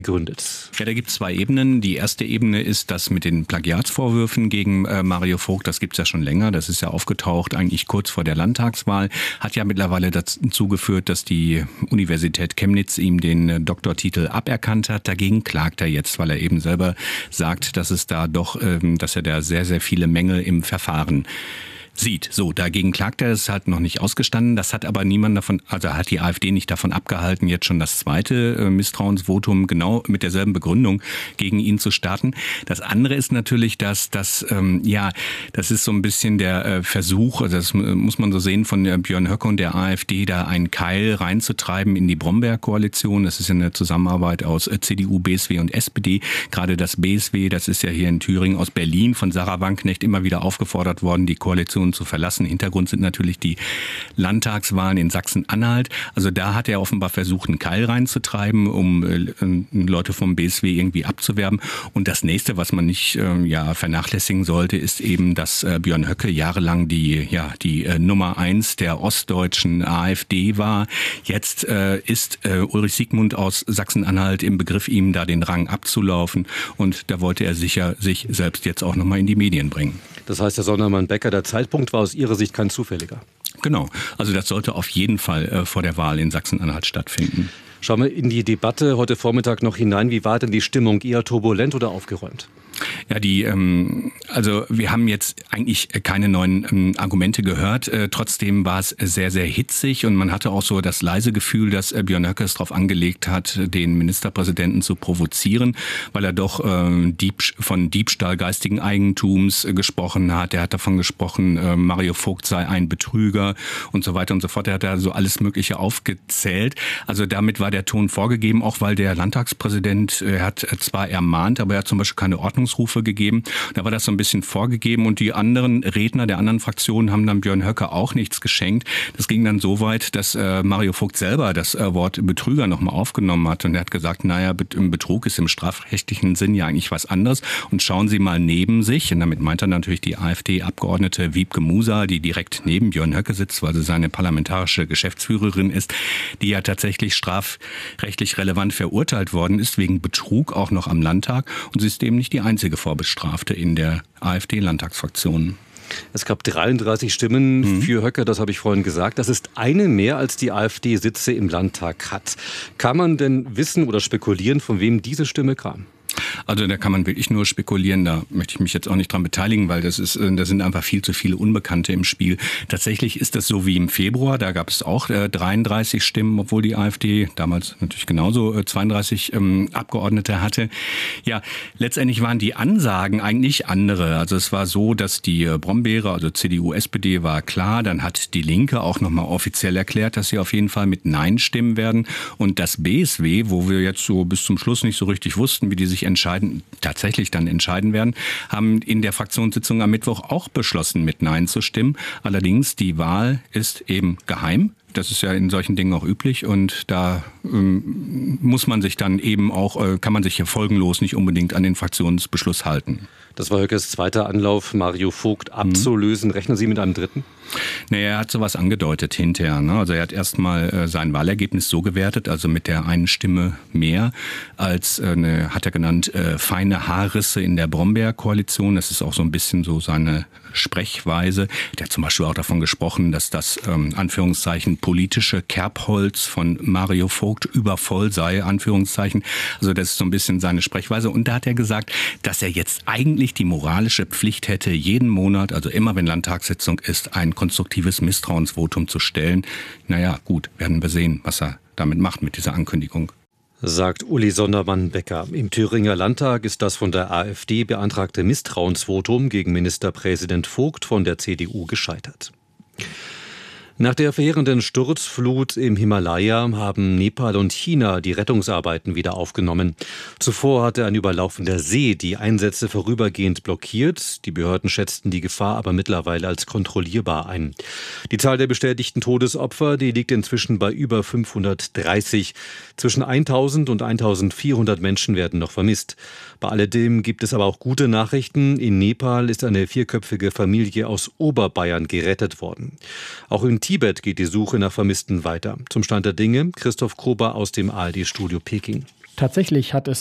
gegründet. Ja, da gibt es zwei Ebenen. Die erste Ebene ist das mit den Plagiatsvorwürfen gegen Mario Vogt. Das gibt es ja schon länger. Das ist ja aufgetaucht eigentlich kurz vor der Landtagswahl. Hat ja mittlerweile dazu geführt, dass die Universität Chemnitz ihm den Doktortitel aberkannt hat. Dagegen klagt er jetzt, weil er eben selber sagt, dass es da doch, dass er da sehr, sehr viele Mängel im Verfahren sieht. So, dagegen klagt er, das hat noch nicht ausgestanden. Das hat aber niemand davon, also hat die AfD nicht davon abgehalten, jetzt schon das zweite Misstrauensvotum genau mit derselben Begründung gegen ihn zu starten. Das andere ist natürlich, dass das, das ist so ein bisschen der Versuch, also das muss man so sehen, von Björn Höcke und der AfD, da einen Keil reinzutreiben in die Bromberg-Koalition. Das ist ja eine Zusammenarbeit aus CDU, BSW und SPD. Gerade das BSW, das ist ja hier in Thüringen aus Berlin von Sarah Wagenknecht immer wieder aufgefordert worden, die Koalition zu verlassen. Hintergrund sind natürlich die Landtagswahlen in Sachsen-Anhalt. Also da hat er offenbar versucht, einen Keil reinzutreiben, um Leute vom BSW irgendwie abzuwerben. Und das nächste, was man nicht vernachlässigen sollte, ist eben, dass Björn Höcke jahrelang die Nummer 1 der ostdeutschen AfD war. Jetzt ist Ulrich Siegmund aus Sachsen-Anhalt im Begriff, ihm da den Rang abzulaufen. Und da wollte er sicher sich selbst jetzt auch nochmal in die Medien bringen. Das heißt, Herr Sondermann-Becker, der Zeitpunkt war aus Ihrer Sicht kein zufälliger. Genau, also das sollte auf jeden Fall vor der Wahl in Sachsen-Anhalt stattfinden. Schauen wir in die Debatte heute Vormittag noch hinein. Wie war denn die Stimmung? Eher turbulent oder aufgeräumt? Ja, also wir haben jetzt eigentlich keine neuen Argumente gehört. Trotzdem war es sehr, sehr hitzig und man hatte auch so das leise Gefühl, dass Björn Höcke es darauf angelegt hat, den Ministerpräsidenten zu provozieren, weil er doch von Diebstahl geistigen Eigentums gesprochen hat. Er hat davon gesprochen, Mario Vogt sei ein Betrüger und so weiter und so fort. Er hat da so alles Mögliche aufgezählt. Also damit war der Ton vorgegeben, auch weil der Landtagspräsident, er hat zwar ermahnt, aber er hat zum Beispiel keine Ordnungsrufe gegeben. Da war das so ein bisschen vorgegeben und die anderen Redner der anderen Fraktionen haben dann Björn Höcke auch nichts geschenkt. Das ging dann so weit, dass Mario Vogt selber das Wort Betrüger nochmal aufgenommen hat und er hat gesagt, naja, Betrug ist im strafrechtlichen Sinn ja eigentlich was anderes und schauen Sie mal neben sich, und damit meint er natürlich die AfD-Abgeordnete Wiebke Musa, die direkt neben Björn Höcke sitzt, weil sie seine parlamentarische Geschäftsführerin ist, die ja tatsächlich strafrechtlich relevant verurteilt worden ist, wegen Betrug auch noch am Landtag und sie ist eben nicht die einzige Vorbestrafte in der AfD-Landtagsfraktion. Es gab 33 Stimmen für Höcke, das habe ich vorhin gesagt. Das ist eine mehr, als die AfD Sitze im Landtag hat. Kann man denn wissen oder spekulieren, von wem diese Stimme kam? Also da kann man wirklich nur spekulieren, da möchte ich mich jetzt auch nicht dran beteiligen, weil da sind einfach viel zu viele Unbekannte im Spiel. Tatsächlich ist das so wie im Februar, da gab es auch 33 Stimmen, obwohl die AfD damals natürlich genauso 32 Abgeordnete hatte. Ja, letztendlich waren die Ansagen eigentlich andere. Also es war so, dass die Brombeere, also CDU, SPD war klar, dann hat die Linke auch nochmal offiziell erklärt, dass sie auf jeden Fall mit Nein stimmen werden und das BSW, wo wir jetzt so bis zum Schluss nicht so richtig wussten, wie die sich tatsächlich dann entscheiden werden, haben in der Fraktionssitzung am Mittwoch auch beschlossen, mit Nein zu stimmen. Allerdings, die Wahl ist eben geheim. Das ist ja in solchen Dingen auch üblich und da muss man sich dann eben auch, kann man sich ja folgenlos nicht unbedingt an den Fraktionsbeschluss halten. Das war Höckes zweiter Anlauf, Mario Vogt abzulösen. Rechnen Sie mit einem dritten? Naja, er hat sowas angedeutet hinterher. Ne? Also er hat erstmal sein Wahlergebnis so gewertet, also mit der einen Stimme mehr als, hat er genannt, feine Haarrisse in der Brombeer-Koalition. Das ist auch so ein bisschen so seine Sprechweise. Der hat zum Beispiel auch davon gesprochen, dass das, Anführungszeichen, politische Kerbholz von Mario Vogt übervoll sei, Anführungszeichen. Also das ist so ein bisschen seine Sprechweise. Und da hat er gesagt, dass er jetzt eigentlich die moralische Pflicht hätte, jeden Monat, also immer wenn Landtagssitzung ist, ein konstruktives Misstrauensvotum zu stellen. Naja, gut, werden wir sehen, was er damit macht mit dieser Ankündigung. Sagt Uli Sondermann-Becker. Im Thüringer Landtag ist das von der AfD beantragte Misstrauensvotum gegen Ministerpräsident Vogt von der CDU gescheitert. Nach der verheerenden Sturzflut im Himalaya haben Nepal und China die Rettungsarbeiten wieder aufgenommen. Zuvor hatte ein überlaufender See die Einsätze vorübergehend blockiert. Die Behörden schätzten die Gefahr aber mittlerweile als kontrollierbar ein. Die Zahl der bestätigten Todesopfer, die liegt inzwischen bei über 530. Zwischen 1000 und 1400 Menschen werden noch vermisst. Bei alledem gibt es aber auch gute Nachrichten. In Nepal ist eine vierköpfige Familie aus Oberbayern gerettet worden. Auch in Tibet geht die Suche nach Vermissten weiter. Zum Stand der Dinge, Christoph Kober aus dem ARD-Studio Peking. Tatsächlich hat es